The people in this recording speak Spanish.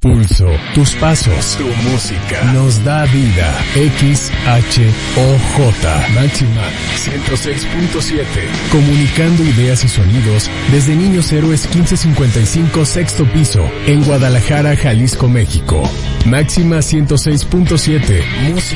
Pulso, tus pasos, tu música, nos da vida. XHOJ, Máxima 106.7. Comunicando ideas y sonidos desde Niños Héroes 1555, sexto piso, en Guadalajara, Jalisco, México. Máxima 106.7, música.